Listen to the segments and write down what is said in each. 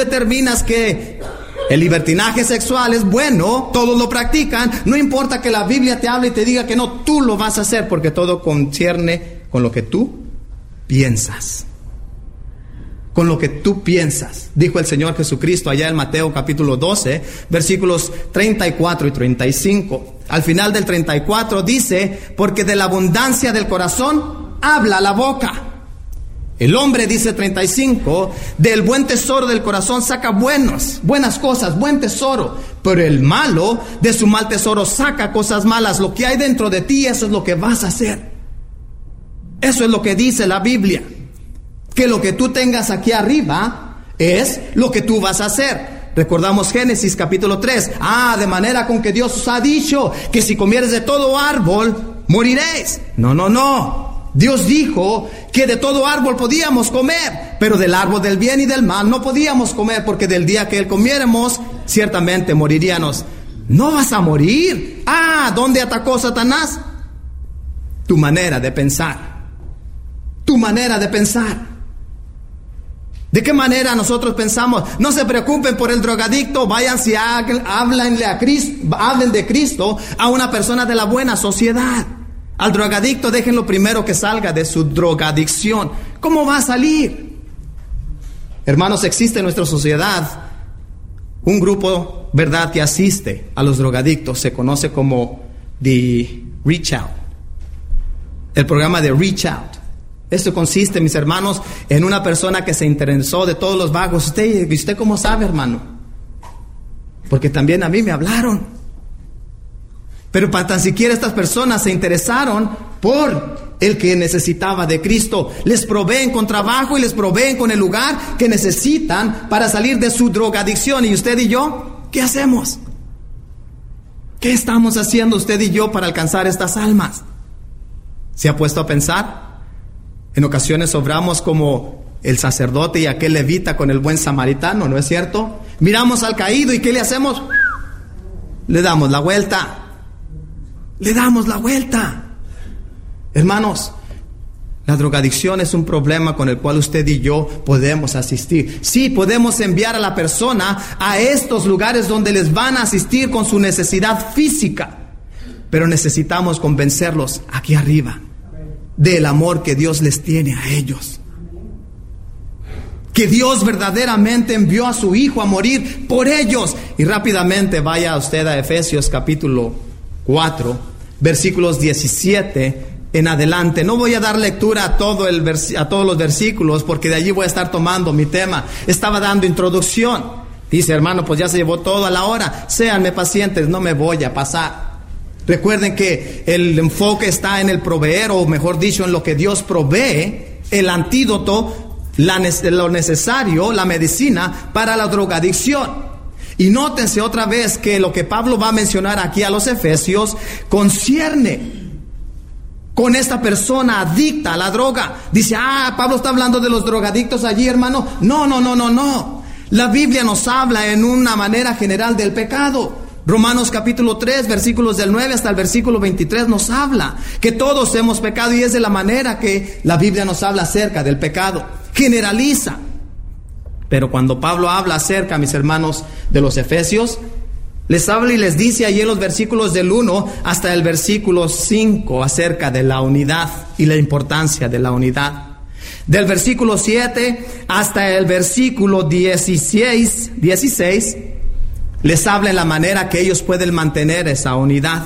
determinas que el libertinaje sexual es bueno, todos lo practican, no importa que la Biblia te hable y te diga que no, tú lo vas a hacer porque todo concierne con lo que tú piensas. Con lo que tú piensas, dijo el Señor Jesucristo allá en Mateo capítulo 12, versículos 34 y 35. Al final del 34 dice, porque de la abundancia del corazón habla la boca. El hombre, dice 35, del buen tesoro del corazón saca buenas cosas, buen tesoro. Pero el malo de su mal tesoro saca cosas malas. Lo que hay dentro de ti, eso es lo que vas a hacer. Eso es lo que dice la Biblia. Que lo que tú tengas aquí arriba es lo que tú vas a hacer. Recordamos Génesis capítulo 3. De manera con que Dios os ha dicho que si comieres de todo árbol, moriréis. No. Dios dijo que de todo árbol podíamos comer, pero del árbol del bien y del mal no podíamos comer, porque del día que él comiéramos, ciertamente moriríamos. No vas a morir. ¿Dónde atacó Satanás? Tu manera de pensar. Tu manera de pensar. ¿De qué manera nosotros pensamos? No se preocupen por el drogadicto, váyanse y hablen de Cristo a una persona de la buena sociedad. Al drogadicto déjenlo primero que salga de su drogadicción. ¿Cómo va a salir? Hermanos, existe en nuestra sociedad un grupo, ¿verdad?, que asiste a los drogadictos. Se conoce como The Reach Out. El programa de Reach Out. Esto consiste, mis hermanos, en una persona que se interesó de todos los vagos. ¿Usted cómo sabe, hermano? Porque también a mí me hablaron. Pero para tan siquiera estas personas se interesaron por el que necesitaba de Cristo. Les proveen con trabajo y les proveen con el lugar que necesitan para salir de su drogadicción. ¿Y usted y yo? ¿Qué hacemos? ¿Qué estamos haciendo usted y yo para alcanzar estas almas? ¿Se ha puesto a pensar? En ocasiones obramos como el sacerdote y aquel levita con el buen samaritano, ¿no es cierto? Miramos al caído y ¿qué le hacemos? Le damos la vuelta. Le damos la vuelta. Hermanos, la drogadicción es un problema con el cual usted y yo podemos asistir. Sí, podemos enviar a la persona a estos lugares donde les van a asistir con su necesidad física, pero necesitamos convencerlos aquí arriba del amor que Dios les tiene a ellos. Que Dios verdaderamente envió a su Hijo a morir por ellos. Y rápidamente vaya usted a Efesios capítulo 4, versículos 17 en adelante. No voy a dar lectura a todos los versículos, porque de allí voy a estar tomando mi tema. Estaba dando introducción. Dice, hermano, pues ya se llevó todo a la hora. Séanme pacientes, no me voy a pasar. Recuerden que el enfoque está en el proveer, o mejor dicho, en lo que Dios provee, el antídoto, lo necesario, la medicina para la drogadicción. Y nótense otra vez que lo que Pablo va a mencionar aquí a los Efesios concierne con esta persona adicta a la droga. Dice, Pablo está hablando de los drogadictos allí, hermano. No. La Biblia nos habla en una manera general del pecado. Romanos capítulo 3, versículos del 9 hasta el versículo 23 nos habla que todos hemos pecado, y es de la manera que la Biblia nos habla acerca del pecado. Generaliza. Pero cuando Pablo habla acerca, mis hermanos, de los Efesios, les habla y les dice allí en los versículos del 1 hasta el versículo 5 acerca de la unidad y la importancia de la unidad. Del versículo 7 hasta el versículo 16, les habla en la manera que ellos pueden mantener esa unidad.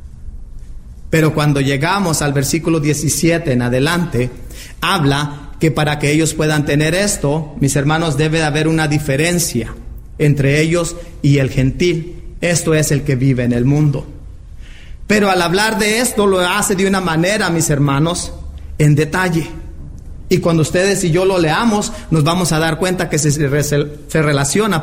Pero cuando llegamos al versículo 17 en adelante, habla que para que ellos puedan tener esto, mis hermanos, debe de haber una diferencia entre ellos y el gentil. Esto es el que vive en el mundo. Pero al hablar de esto lo hace de una manera, mis hermanos, en detalle. Y cuando ustedes y yo lo leamos, nos vamos a dar cuenta que se relaciona,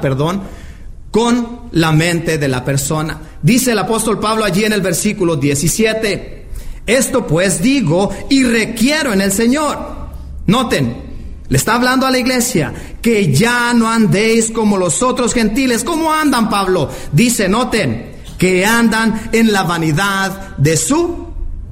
con la mente de la persona. Dice el apóstol Pablo allí en el versículo 17: esto pues digo y requiero en el Señor. Noten, le está hablando a la iglesia, que ya no andéis como los otros gentiles. ¿Cómo andan, Pablo? Dice, noten, que andan en la vanidad de su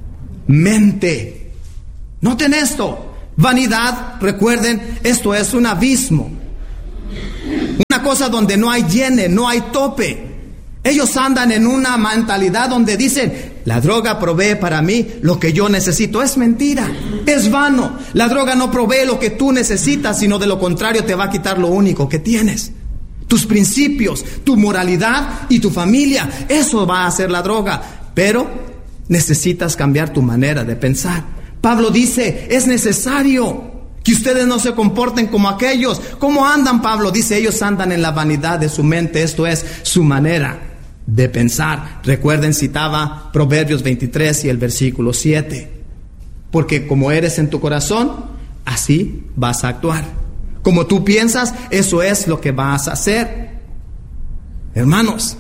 mente. Noten esto, vanidad, recuerden, esto es un abismo. Una cosa donde no hay llene, no hay tope. Ellos andan en una mentalidad donde dicen, la droga provee para mí lo que yo necesito. Es mentira, es vano. La droga no provee lo que tú necesitas, sino de lo contrario te va a quitar lo único que tienes. Tus principios, tu moralidad y tu familia. Eso va a hacer la droga. Pero necesitas cambiar tu manera de pensar. Pablo dice, es necesario que ustedes no se comporten como aquellos. ¿Cómo andan, Pablo? Dice, ellos andan en la vanidad de su mente. Esto es su manera de pensar. Recuerden, citaba Proverbios 23 y el versículo 7. Porque como eres en tu corazón, así vas a actuar. Como tú piensas, eso es lo que vas a hacer. Hermanos,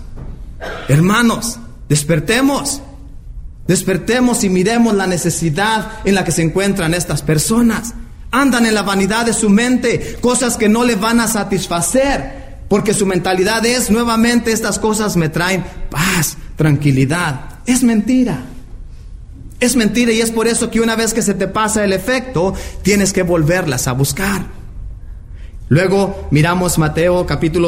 despertemos y miremos la necesidad en la que se encuentran estas personas. Andan en la vanidad de su mente, cosas que no le van a satisfacer. Porque su mentalidad es, nuevamente, estas cosas me traen paz, tranquilidad. Es mentira. Es mentira, y es por eso que una vez que se te pasa el efecto, tienes que volverlas a buscar. Luego miramos Mateo capítulo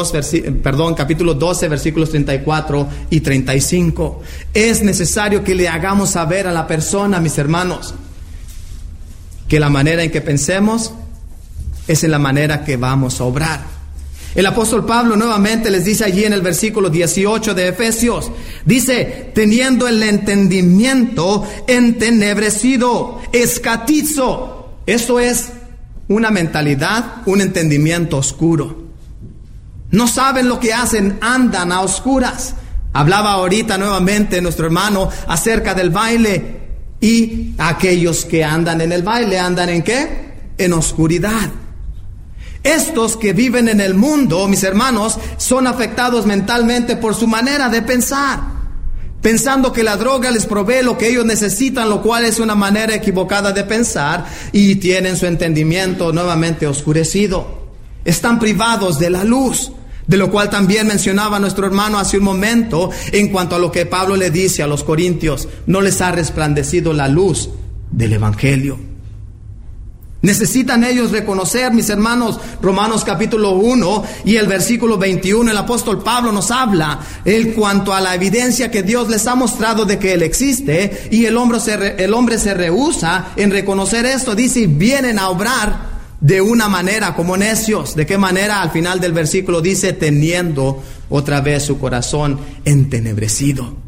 12, versículos 34 y 35. Es necesario que le hagamos saber a la persona, mis hermanos, que la manera en que pensemos es en la manera que vamos a obrar. El apóstol Pablo nuevamente les dice allí en el versículo 18 de Efesios, dice, teniendo el entendimiento entenebrecido, escatizo. Esto es una mentalidad, un entendimiento oscuro. No saben lo que hacen, andan a oscuras. Hablaba ahorita nuevamente nuestro hermano acerca del baile, y aquellos que andan en el baile, ¿andan en qué? En oscuridad. Estos que viven en el mundo, mis hermanos, son afectados mentalmente por su manera de pensar, pensando que la droga les provee lo que ellos necesitan, lo cual es una manera equivocada de pensar, y tienen su entendimiento nuevamente oscurecido. Están privados de la luz, de lo cual también mencionaba nuestro hermano hace un momento en cuanto a lo que Pablo le dice a los corintios, no les ha resplandecido la luz del evangelio. Necesitan ellos reconocer, mis hermanos, Romanos capítulo 1 y el versículo 21, el apóstol Pablo nos habla en cuanto a la evidencia que Dios les ha mostrado de que Él existe, y el hombre se rehúsa en reconocer esto. Dice, y vienen a obrar de una manera como necios. ¿De qué manera? Al final del versículo dice, teniendo otra vez su corazón entenebrecido.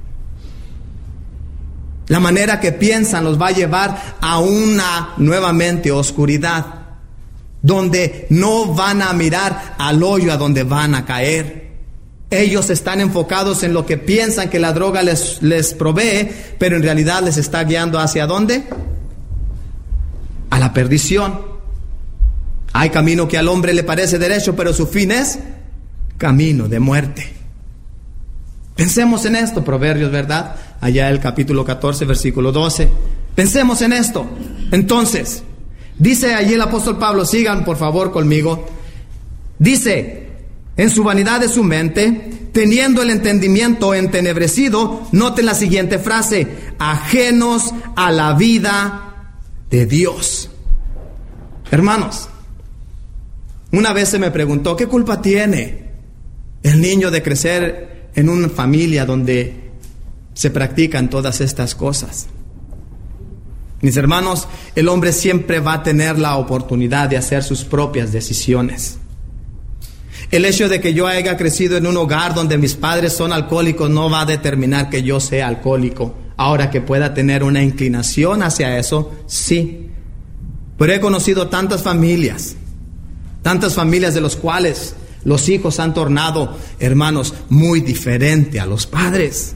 La manera que piensan los va a llevar a una nuevamente oscuridad, donde no van a mirar al hoyo a donde van a caer. Ellos están enfocados en lo que piensan que la droga les provee, pero en realidad les está guiando ¿hacia dónde? A la perdición. Hay camino que al hombre le parece derecho, pero su fin es camino de muerte. Pensemos en esto, Proverbios, ¿verdad? Allá el capítulo 14, versículo 12. Pensemos en esto. Entonces, dice allí el apóstol Pablo, sigan por favor conmigo. Dice, en su vanidad de su mente, teniendo el entendimiento entenebrecido, noten la siguiente frase, ajenos a la vida de Dios. Hermanos, una vez se me preguntó, ¿qué culpa tiene el niño de crecer en una familia donde se practican todas estas cosas? Mis hermanos, el hombre siempre va a tener la oportunidad de hacer sus propias decisiones. El hecho de que yo haya crecido en un hogar donde mis padres son alcohólicos no va a determinar que yo sea alcohólico. Ahora, que pueda tener una inclinación hacia eso, sí. Pero he conocido tantas familias de los cuales los hijos han tornado, hermanos, muy diferente a los padres.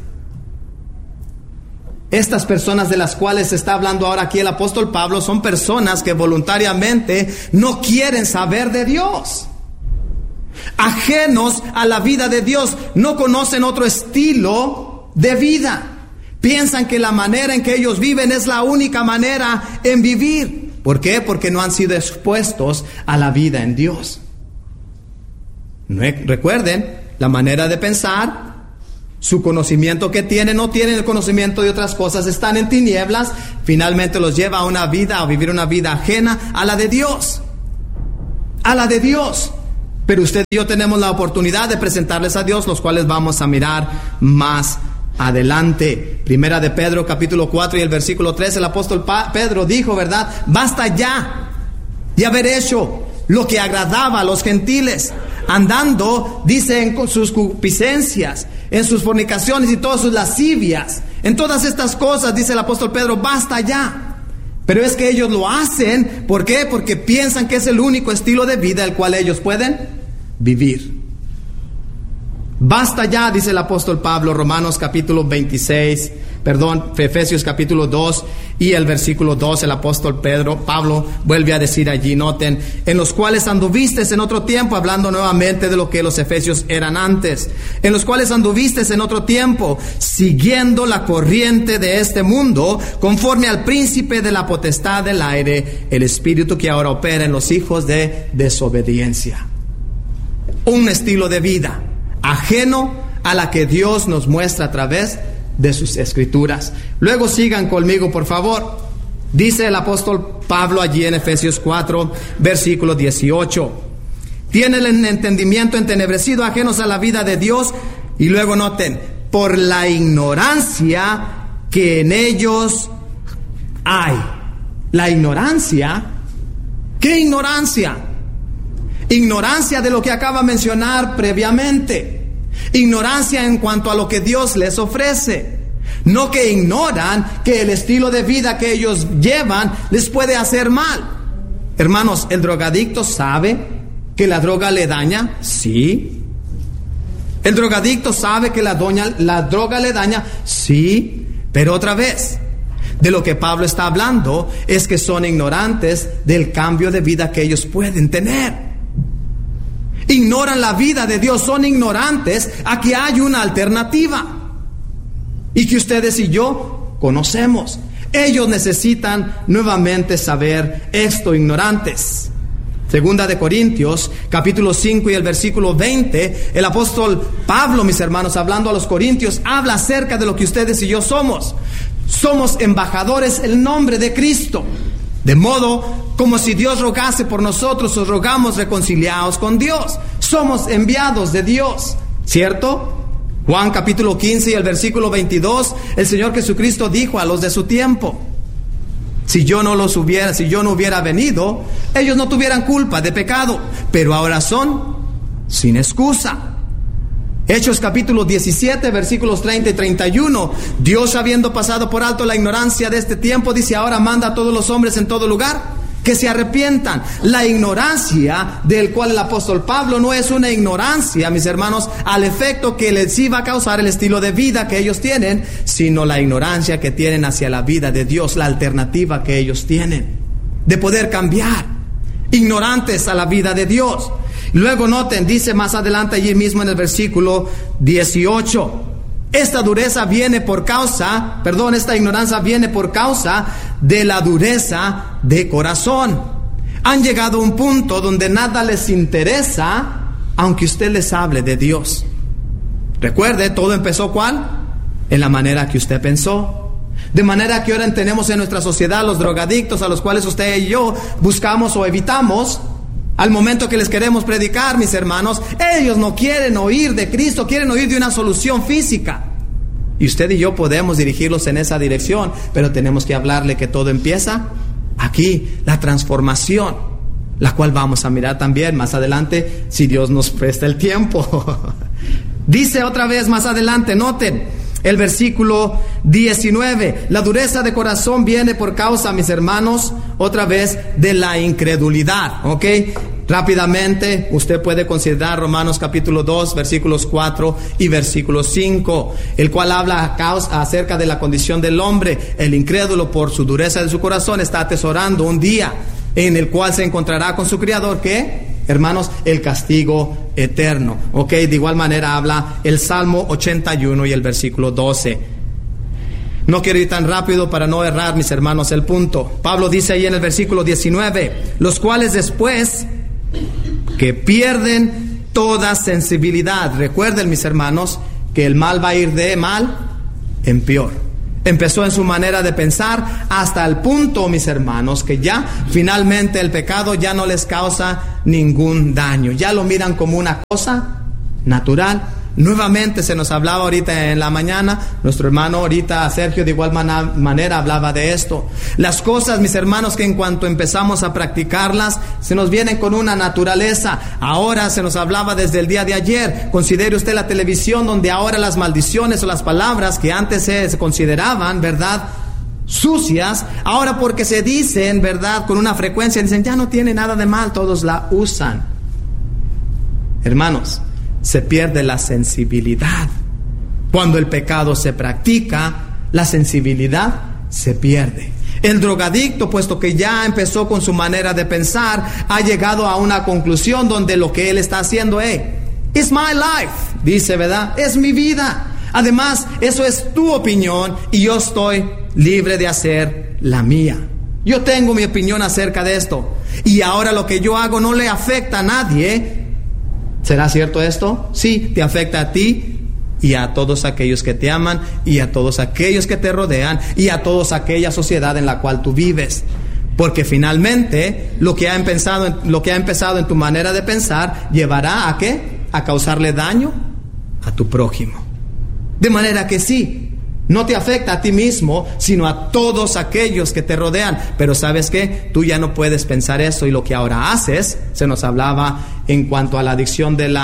Estas personas de las cuales está hablando ahora aquí el apóstol Pablo son personas que voluntariamente no quieren saber de Dios. Ajenos a la vida de Dios, no conocen otro estilo de vida. Piensan que la manera en que ellos viven es la única manera en vivir. ¿Por qué? Porque no han sido expuestos a la vida en Dios. Recuerden, la manera de pensar, su conocimiento que tienen, no tienen el conocimiento de otras cosas, están en tinieblas, finalmente los lleva a vivir una vida ajena a la de Dios. A la de Dios. Pero usted y yo tenemos la oportunidad de presentarles a Dios, los cuales vamos a mirar más adelante. Primera de Pedro, capítulo 4 y el versículo 3, el apóstol Pedro dijo, ¿verdad? Basta ya de haber hecho lo que agradaba a los gentiles, andando, dice, en sus concupiscencias, en sus fornicaciones y todas sus lascivias. En todas estas cosas, dice el apóstol Pedro, basta ya. Pero es que ellos lo hacen, ¿por qué? Porque piensan que es el único estilo de vida el cual ellos pueden vivir. Basta ya, dice el apóstol Pablo, Romanos capítulo 26, Efesios capítulo 2 y el versículo 2, el apóstol Pablo vuelve a decir allí, noten, en los cuales anduvistes en otro tiempo, hablando nuevamente de lo que los efesios eran antes, en los cuales anduvistes en otro tiempo, siguiendo la corriente de este mundo, conforme al príncipe de la potestad del aire, el espíritu que ahora opera en los hijos de desobediencia. Un estilo de vida ajeno a la que Dios nos muestra a través de sus escrituras. Luego sigan conmigo, por favor. Dice el apóstol Pablo allí en Efesios 4, versículo 18. Tienen el entendimiento entenebrecido, ajenos a la vida de Dios. Y luego noten, por la ignorancia que en ellos hay. La ignorancia. ¿Qué ignorancia? Ignorancia de lo que acaba de mencionar previamente. Ignorancia en cuanto a lo que Dios les ofrece. No que ignoran que el estilo de vida que ellos llevan les puede hacer mal. Hermanos, ¿el drogadicto sabe que la droga le daña? Sí. ¿El drogadicto sabe que la droga le daña? Sí. Pero otra vez, de lo que Pablo está hablando es que son ignorantes del cambio de vida que ellos pueden tener. Ignoran la vida de Dios, son ignorantes a que hay una alternativa y que ustedes y yo conocemos. Ellos necesitan nuevamente saber esto, ignorantes. Segunda de Corintios, capítulo 5 y el versículo 20, el apóstol Pablo, mis hermanos, hablando a los corintios, habla acerca de lo que ustedes y yo somos. Somos embajadores en nombre de Cristo. De modo como si Dios rogase por nosotros, os rogamos reconciliados con Dios. Somos enviados de Dios, ¿cierto? Juan capítulo 15 y el versículo 22, el Señor Jesucristo dijo a los de su tiempo, si yo no hubiera venido, ellos no tuvieran culpa de pecado, pero ahora son sin excusa. Hechos capítulo 17, versículos 30 y 31. Dios, habiendo pasado por alto la ignorancia de este tiempo, dice, ahora manda a todos los hombres en todo lugar que se arrepientan. La ignorancia del cual el apóstol Pablo no es una ignorancia, mis hermanos, al efecto que les iba a causar el estilo de vida que ellos tienen, sino la ignorancia que tienen hacia la vida de Dios, la alternativa que ellos tienen de poder cambiar. Ignorantes a la vida de Dios. Luego noten, dice más adelante allí mismo en el versículo 18, esta ignorancia viene por causa de la dureza de corazón. Han llegado a un punto donde nada les interesa, aunque usted les hable de Dios. Recuerde, todo empezó ¿cuál? En la manera que usted pensó. De manera que ahora tenemos en nuestra sociedad los drogadictos, a los cuales usted y yo buscamos o evitamos. Al momento que les queremos predicar, mis hermanos, ellos no quieren oír de Cristo, quieren oír de una solución física. Y usted y yo podemos dirigirlos en esa dirección, pero tenemos que hablarle que todo empieza aquí, la transformación, la cual vamos a mirar también más adelante, si Dios nos presta el tiempo. Dice otra vez más adelante, noten, el versículo 19, la dureza de corazón viene por causa, mis hermanos, otra vez de la incredulidad, ¿ok? Rápidamente, usted puede considerar Romanos capítulo 2, versículos 4 y versículo 5, el cual habla acerca de la condición del hombre. El incrédulo, por su dureza de su corazón, está atesorando un día en el cual se encontrará con su Creador, ¿qué? Hermanos, el castigo eterno. Ok, de igual manera habla el Salmo 81 y el versículo 12. No quiero ir tan rápido para no errar, mis hermanos, el punto. Pablo dice ahí en el versículo 19, los cuales después que pierden toda sensibilidad. Recuerden, mis hermanos, que el mal va a ir de mal en peor. Empezó en su manera de pensar hasta el punto, mis hermanos, que ya finalmente el pecado ya no les causa ningún daño. Ya lo miran como una cosa natural. Nuevamente se nos hablaba ahorita en la mañana, nuestro hermano ahorita Sergio de igual manera hablaba de esto. Las cosas, mis hermanos, que en cuanto empezamos a practicarlas, se nos vienen con una naturaleza. Ahora se nos hablaba desde el día de ayer. Considere usted la televisión, donde ahora las maldiciones o las palabras que antes se consideraban, ¿verdad?, sucias, ahora porque se dicen, ¿verdad?, con una frecuencia, dicen, ya no tiene nada de mal, todos la usan. Hermanos, se pierde la sensibilidad. Cuando el pecado se practica, la sensibilidad se pierde. El drogadicto, puesto que ya empezó con su manera de pensar, ha llegado a una conclusión donde lo que él está haciendo es, it's my life, dice, ¿verdad? Es mi vida. Además, eso es tu opinión y yo estoy libre de hacer la mía. Yo tengo mi opinión acerca de esto y ahora lo que yo hago no le afecta a nadie. ¿Será cierto esto? Sí, te afecta a ti y a todos aquellos que te aman y a todos aquellos que te rodean y a toda aquella sociedad en la cual tú vives. Porque finalmente lo que ha empezado en tu manera de pensar llevará a ¿qué? A causarle daño a tu prójimo. De manera que sí, no te afecta a ti mismo, sino a todos aquellos que te rodean. Pero ¿sabes qué? Tú ya no puedes pensar eso y lo que ahora haces, se nos hablaba en cuanto a la adicción de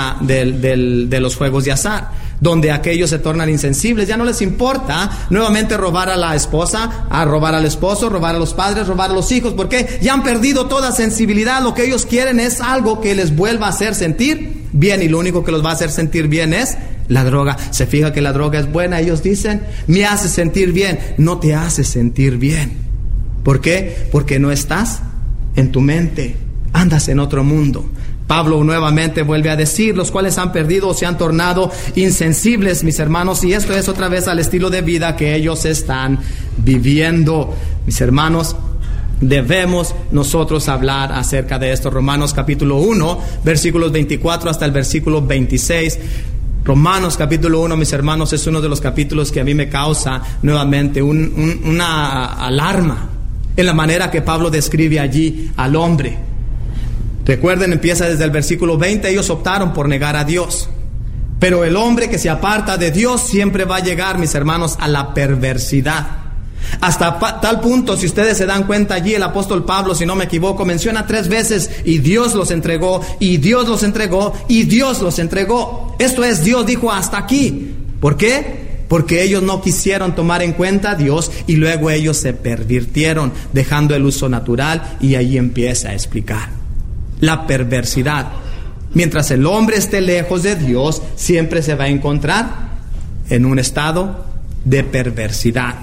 los juegos de azar, donde aquellos se tornan insensibles, ya no les importa nuevamente robar a la esposa, a robar al esposo, robar a los padres, robar a los hijos, porque ya han perdido toda sensibilidad. Lo que ellos quieren es algo que les vuelva a hacer sentir bien, y lo único que los va a hacer sentir bien es la droga. Se fija que la droga es buena, ellos dicen, me hace sentir bien. No te hace sentir bien. ¿Por qué? Porque no estás en tu mente, andas en otro mundo. Pablo nuevamente vuelve a decir, los cuales han perdido o se han tornado insensibles, mis hermanos, y esto es otra vez al estilo de vida que ellos están viviendo. Mis hermanos, debemos nosotros hablar acerca de esto. Romanos capítulo 1, versículos 24 hasta el versículo 26. Romanos capítulo 1, mis hermanos, es uno de los capítulos que a mí me causa nuevamente una alarma en la manera que Pablo describe allí al hombre. Recuerden, empieza desde el versículo 20, ellos optaron por negar a Dios. Pero el hombre que se aparta de Dios siempre va a llegar, mis hermanos, a la perversidad. Hasta tal punto, si ustedes se dan cuenta allí, el apóstol Pablo, si no me equivoco, menciona 3 veces, y Dios los entregó, y Dios los entregó, y Dios los entregó. Esto es, Dios dijo hasta aquí. ¿Por qué? Porque ellos no quisieron tomar en cuenta a Dios, y luego ellos se pervirtieron, dejando el uso natural, y ahí empieza a explicar la perversidad. Mientras el hombre esté lejos de Dios, siempre se va a encontrar en un estado de perversidad.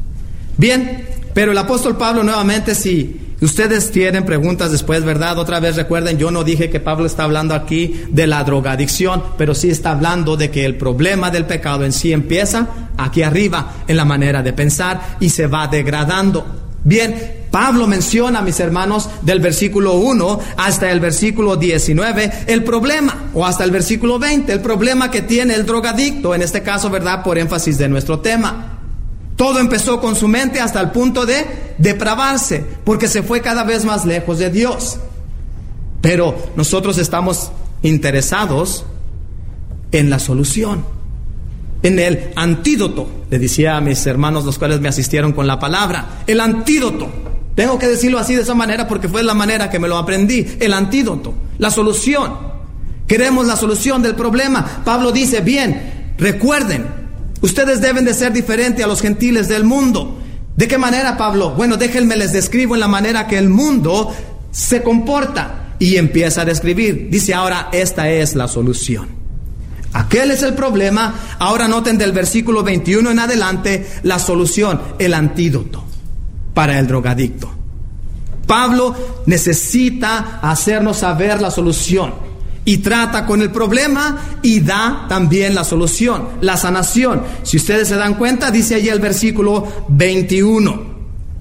Bien, pero el apóstol Pablo nuevamente, si ustedes tienen preguntas después, ¿verdad? Otra vez recuerden, yo no dije que Pablo está hablando aquí de la drogadicción, pero sí está hablando de que el problema del pecado en sí empieza aquí arriba, en la manera de pensar, y se va degradando. Bien, Pablo menciona, mis hermanos, del versículo 1 hasta el versículo 19, el problema, o hasta el versículo 20, el problema que tiene el drogadicto, en este caso, ¿verdad?, por énfasis de nuestro tema. Todo empezó con su mente hasta el punto de depravarse, porque se fue cada vez más lejos de Dios. Pero nosotros estamos interesados en la solución, en el antídoto. Le decía a mis hermanos, los cuales me asistieron con la palabra, el antídoto. Tengo que decirlo así, de esa manera, porque fue la manera que me lo aprendí. El antídoto, la solución. Queremos la solución del problema. Pablo dice, bien, recuerden, ustedes deben de ser diferentes a los gentiles del mundo. ¿De qué manera, Pablo? Bueno, déjenme les describo en la manera que el mundo se comporta. Y empieza a describir. Dice ahora, esta es la solución. Aquel es el problema. Ahora noten del versículo 21 en adelante la solución, el antídoto para el drogadicto. Pablo necesita hacernos saber la solución y trata con el problema y da también la solución, la sanación. Si ustedes se dan cuenta, dice allí el versículo 21.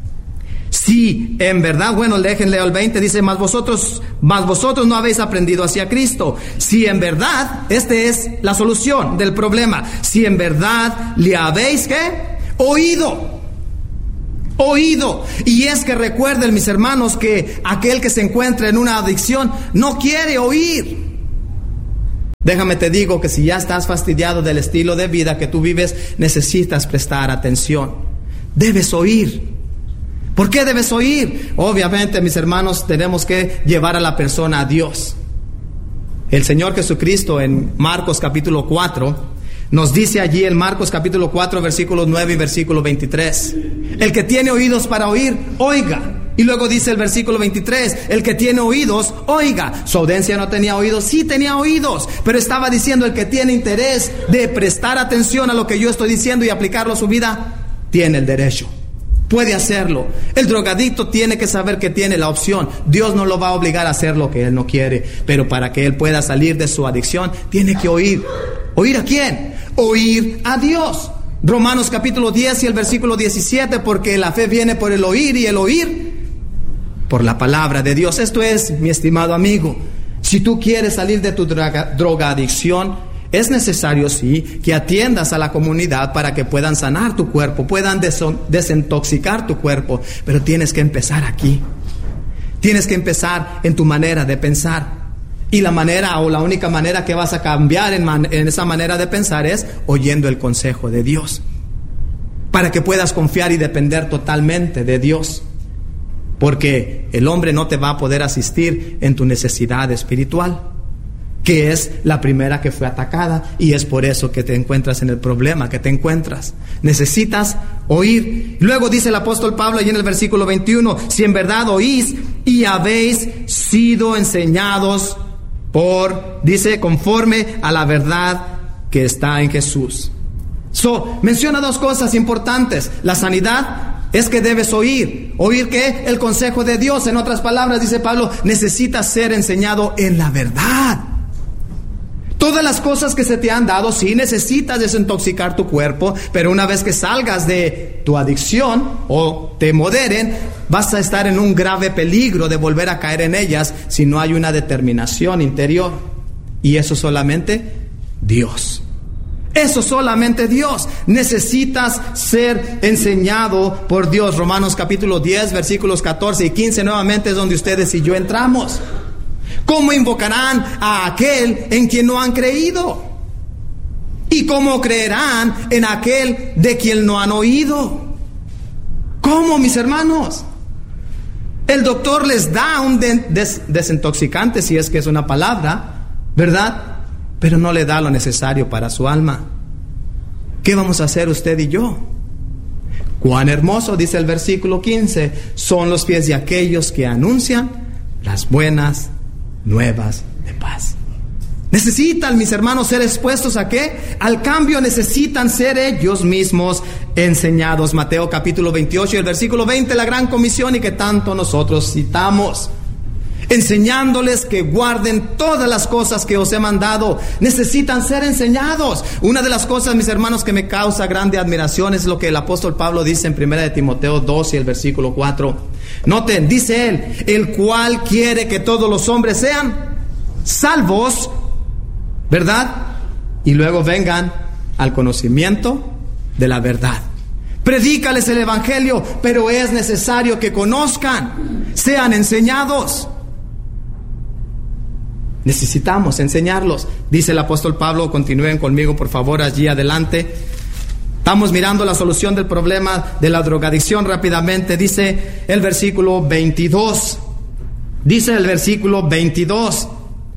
Si en verdad, bueno, déjenle al 20, dice, mas vosotros no habéis aprendido hacia Cristo. Si en verdad, esta es la solución del problema. Si en verdad le habéis, ¿qué?, Oído. Y es que recuerden, mis hermanos, que aquel que se encuentra en una adicción no quiere oír. Déjame te digo que si ya estás fastidiado del estilo de vida que tú vives, necesitas prestar atención. Debes oír. ¿Por qué debes oír? Obviamente, mis hermanos, tenemos que llevar a la persona a Dios. El Señor Jesucristo en Marcos capítulo 4 nos dice allí en Marcos capítulo 4 versículos 9 y versículo 23. El que tiene oídos para oír, oiga. Y luego dice el versículo 23, el que tiene oídos, oiga. Su audiencia no tenía oídos, sí tenía oídos, pero estaba diciendo el que tiene interés de prestar atención a lo que yo estoy diciendo y aplicarlo a su vida, tiene el derecho. Puede hacerlo. El drogadicto tiene que saber que tiene la opción. Dios no lo va a obligar a hacer lo que él no quiere, pero para que él pueda salir de su adicción, tiene que oír. ¿Oír a quién? Oír a Dios. Romanos capítulo 10 y el versículo 17, porque la fe viene por el oír y el oír por la palabra de Dios. Esto es, mi estimado amigo, si tú quieres salir de tu drogadicción, es necesario, sí, que atiendas a la comunidad para que puedan sanar tu cuerpo, puedan desintoxicar tu cuerpo, pero tienes que empezar aquí. Tienes que empezar en tu manera de pensar. Y la manera o la única manera que vas a cambiar en esa manera de pensar es oyendo el consejo de Dios, para que puedas confiar y depender totalmente de Dios. Porque el hombre no te va a poder asistir en tu necesidad espiritual, que es la primera que fue atacada, y es por eso que te encuentras en el problema que te encuentras. Necesitas oír. Luego dice el apóstol Pablo allí en el versículo 21, si en verdad oís y habéis sido enseñados dice, conforme a la verdad que está en Jesús. Menciona dos cosas importantes. La sanidad es que debes oír. ¿Oír qué? El consejo de Dios. En otras palabras, dice Pablo, necesitas ser enseñado en la verdad. Todas las cosas que se te han dado, sí, necesitas desintoxicar tu cuerpo, pero una vez que salgas de tu adicción o te moderen, vas a estar en un grave peligro de volver a caer en ellas si no hay una determinación interior. Y eso solamente Dios. Eso solamente Dios. Necesitas ser enseñado por Dios. Romanos capítulo 10, versículos 14 y 15 nuevamente es donde ustedes y yo entramos. ¿Cómo invocarán a aquel en quien no han creído? ¿Y cómo creerán en aquel de quien no han oído? ¿Cómo, mis hermanos? El doctor les da un desintoxicante, si es que es una palabra, ¿verdad? Pero no le da lo necesario para su alma. ¿Qué vamos a hacer usted y yo? Cuán hermoso, dice el versículo 15, son los pies de aquellos que anuncian las buenas nuevas de paz. Necesitan, mis hermanos, ser expuestos ¿a qué? Al cambio. Necesitan ser ellos mismos enseñados. Mateo capítulo 28 y el versículo 20, la gran comisión y que tanto nosotros citamos. Enseñándoles que guarden todas las cosas que os he mandado. Necesitan ser enseñados. Una de las cosas, mis hermanos, que me causa grande admiración es lo que el apóstol Pablo dice en 1 de Timoteo 2 y el versículo 4. Noten, dice él, el cual quiere que todos los hombres sean salvos, ¿verdad? Y luego vengan al conocimiento de la verdad. Predícales el evangelio, pero es necesario que conozcan, sean enseñados. Necesitamos enseñarlos. Dice el apóstol Pablo, continúen conmigo por favor allí adelante. Estamos mirando la solución del problema de la drogadicción rápidamente. Dice el versículo 22. Dice el versículo 22.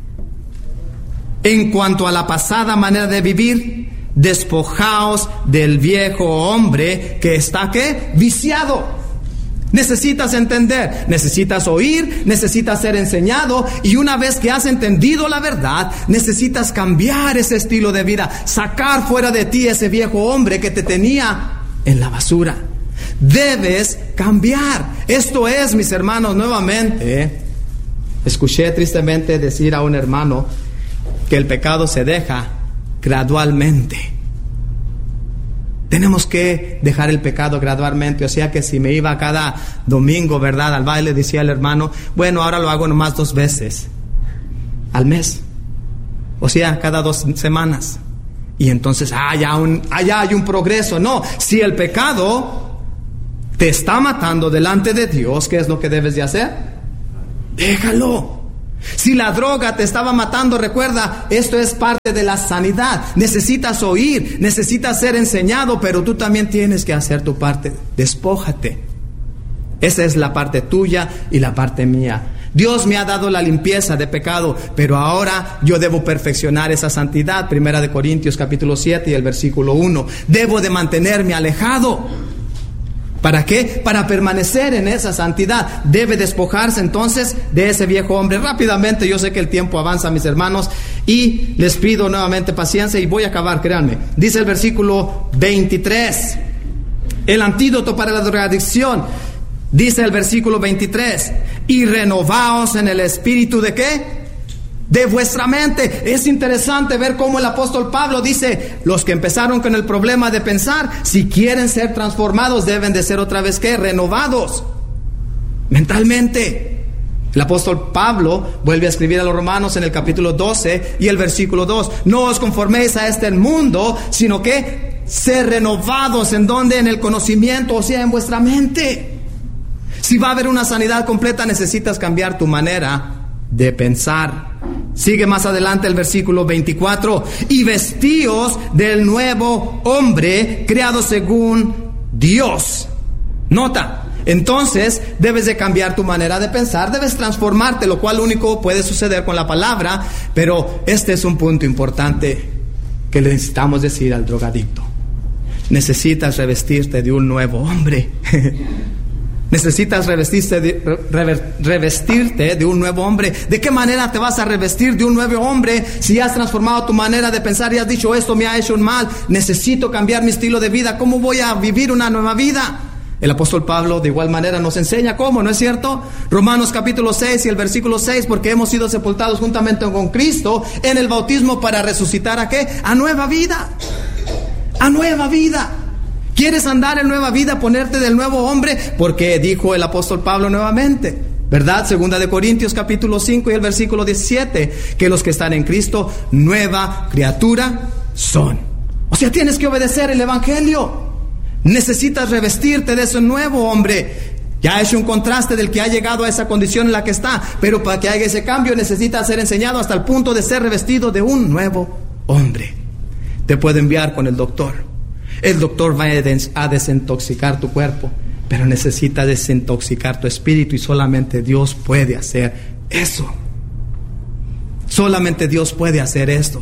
En cuanto a la pasada manera de vivir, despojaos del viejo hombre que está ¿qué? Viciado. Necesitas entender, necesitas oír, necesitas ser enseñado, y una vez que has entendido la verdad, necesitas cambiar ese estilo de vida, sacar fuera de ti ese viejo hombre que te tenía en la basura. Debes cambiar. Esto es, mis hermanos, nuevamente, escuché tristemente decir a un hermano que el pecado se deja gradualmente. Tenemos que dejar el pecado gradualmente. O sea que si me iba cada domingo, ¿verdad?, al baile, decía el hermano, bueno, ahora lo hago nomás 2 veces al mes. O sea, cada 2 semanas. y entonces allá hay un progreso. No, si el pecado te está matando delante de Dios, ¿qué es lo que debes de hacer? Déjalo. Si la droga te estaba matando, recuerda, esto es parte de la sanidad. Necesitas oír, necesitas ser enseñado, pero tú también tienes que hacer tu parte. Despójate. Esa es la parte tuya y la parte mía. Dios me ha dado la limpieza de pecado, pero ahora yo debo perfeccionar esa santidad. 1 Corintios capítulo 7 y el versículo 1. Debo de mantenerme alejado. ¿Para qué? Para permanecer en esa santidad. Debe despojarse entonces de ese viejo hombre. Rápidamente, yo sé que el tiempo avanza, mis hermanos, y les pido nuevamente paciencia y voy a acabar, créanme. Dice el versículo 23, el antídoto para la drogadicción. Dice el versículo 23, y renovaos en el espíritu ¿de qué? De vuestra mente. Es interesante ver cómo el apóstol Pablo dice, los que empezaron con el problema de pensar, si quieren ser transformados, deben de ser otra vez ¿qué? Renovados mentalmente. El apóstol Pablo vuelve a escribir a los romanos en el capítulo 12 y el versículo 2, no os conforméis a este mundo, sino que ser renovados. ¿En dónde? En el conocimiento, o sea, en vuestra mente. Si va a haber una sanidad completa, necesitas cambiar tu manera de pensar. Sigue más adelante el versículo 24, y vestíos del nuevo hombre creado según Dios. Nota, entonces debes de cambiar tu manera de pensar, debes transformarte, lo cual único puede suceder con la palabra. Pero este es un punto importante que le necesitamos decir al drogadicto: necesitas revestirte de un nuevo hombre. Necesitas revestirte de un nuevo hombre. ¿De qué manera te vas a revestir de un nuevo hombre si has transformado tu manera de pensar y has dicho, esto me ha hecho un mal, necesito cambiar mi estilo de vida? ¿Cómo voy a vivir una nueva vida? El apóstol Pablo de igual manera nos enseña cómo, ¿no es cierto? Romanos capítulo 6 y el versículo 6, porque hemos sido sepultados juntamente con Cristo en el bautismo para resucitar ¿a qué? A nueva vida. A nueva vida. ¿Quieres andar en nueva vida, ponerte del nuevo hombre? Porque dijo el apóstol Pablo nuevamente, ¿verdad? 2 Corintios capítulo 5 y el versículo 17, que los que están en Cristo, nueva criatura son. O sea, tienes que obedecer el evangelio. Necesitas revestirte de ese nuevo hombre. Ya ha hecho un contraste del que ha llegado a esa condición en la que está, pero para que haya ese cambio necesita ser enseñado hasta el punto de ser revestido de un nuevo hombre. Te puedo enviar con el doctor. El doctor va a desintoxicar tu cuerpo, pero necesita desintoxicar tu espíritu, y solamente Dios puede hacer eso. Solamente Dios puede hacer esto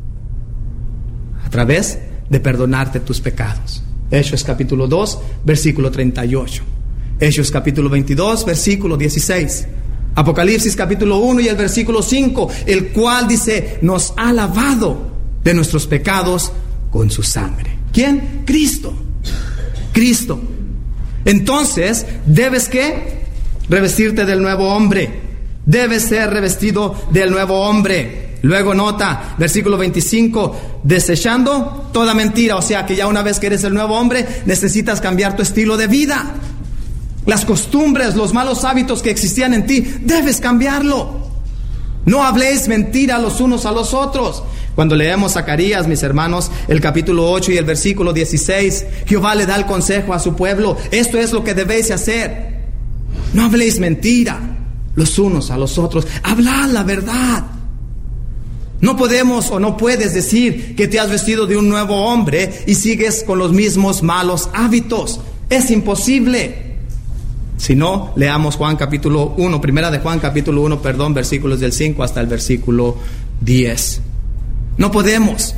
a través de perdonarte tus pecados. Hechos capítulo 2, versículo 38. Hechos capítulo 22, versículo 16. Apocalipsis capítulo 1 y el versículo 5, el cual dice, nos ha lavado de nuestros pecados con su sangre. ¿Quién? Cristo. Cristo. Entonces, ¿debes qué? Revestirte del nuevo hombre. Debes ser revestido del nuevo hombre. Luego nota, versículo 25, desechando toda mentira. O sea que ya una vez que eres el nuevo hombre, necesitas cambiar tu estilo de vida. Las costumbres, los malos hábitos que existían en ti, debes cambiarlo. No habléis mentira los unos a los otros. Cuando leemos Zacarías, mis hermanos, el capítulo 8 y el versículo 16, Jehová le da el consejo a su pueblo. Esto es lo que debéis hacer. No habléis mentira los unos a los otros. Hablad la verdad. No podemos o no puedes decir que te has vestido de un nuevo hombre y sigues con los mismos malos hábitos. Es imposible. Si no, leamos Juan capítulo 1, primera de Juan capítulo 1, versículos del 5 hasta el versículo 10. No podemos.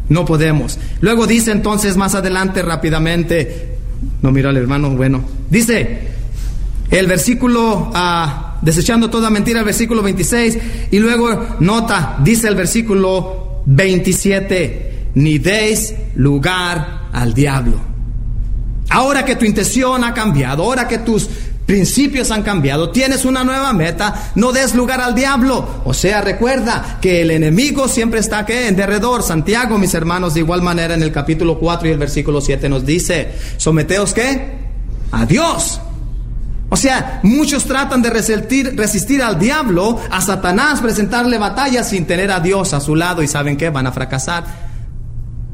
Luego dice entonces más adelante rápidamente, no miro al hermano, bueno, dice el versículo, desechando toda mentira, el versículo 26, y luego nota, dice el versículo 27, ni deis lugar al diablo. Ahora que tu intención ha cambiado, ahora que tus principios han cambiado, tienes una nueva meta, no des lugar al diablo. O sea, recuerda que el enemigo siempre está ¿qué? En derredor. Santiago, mis hermanos, de igual manera en el capítulo 4 y el versículo 7 nos dice, someteos ¿qué? A Dios. O sea, muchos tratan de resistir al diablo, a Satanás, presentarle batalla sin tener a Dios a su lado, y ¿saben qué? Van a fracasar.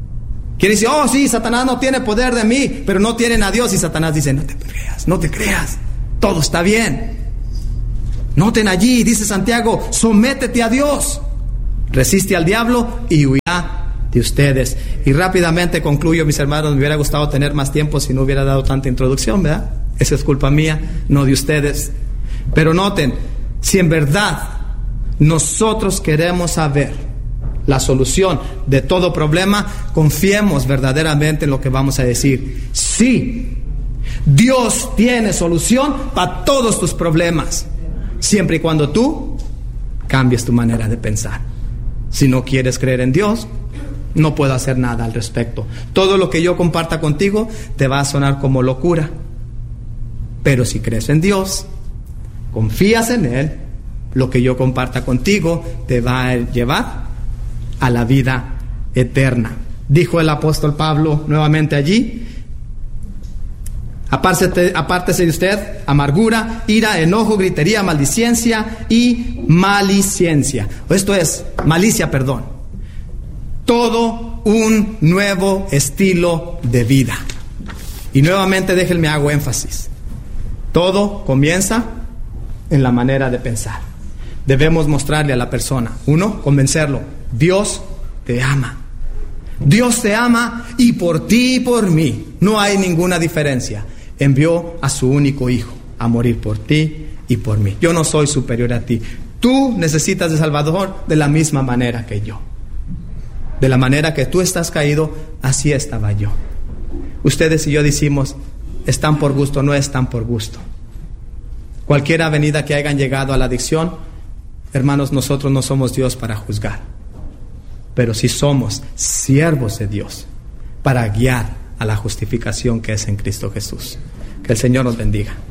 Quiere decir, oh sí, Satanás no tiene poder de mí, pero no tienen a Dios. Y Satanás dice, no te creas, todo está bien. Noten allí, dice Santiago, sométete a Dios, resiste al diablo y huirá de ustedes. Y rápidamente concluyo, mis hermanos, me hubiera gustado tener más tiempo si no hubiera dado tanta introducción, ¿verdad? Esa es culpa mía, no de ustedes. Pero noten, si en verdad nosotros queremos saber la solución de todo problema, confiemos verdaderamente en lo que vamos a decir. Sí, Dios tiene solución para todos tus problemas, siempre y cuando tú cambies tu manera de pensar. Si no quieres creer en Dios, no puedo hacer nada al respecto. Todo lo que yo comparta contigo te va a sonar como locura. Pero si crees en Dios, confías en Él, lo que yo comparta contigo te va a llevar a la vida eterna. Dijo el apóstol Pablo nuevamente allí, apártese de usted amargura, ira, enojo, gritería, maldicencia y malicidencia. Esto es malicia, perdón. Todo un nuevo estilo de vida. Y nuevamente déjenme hago énfasis. Todo comienza en la manera de pensar. Debemos mostrarle a la persona, uno, convencerlo, Dios te ama. Dios te ama y por ti y por mí no hay ninguna diferencia. Envió a su único hijo a morir por ti y por mí. Yo no soy superior a ti. Tú necesitas de Salvador de la misma manera que yo. De la manera que tú estás caído, así estaba yo. Ustedes y yo decimos, están por gusto, no están por gusto. Cualquier avenida que hayan llegado a la adicción, hermanos, nosotros no somos Dios para juzgar, pero sí somos siervos de Dios para guiar a la justificación que es en Cristo Jesús. Que el Señor nos bendiga.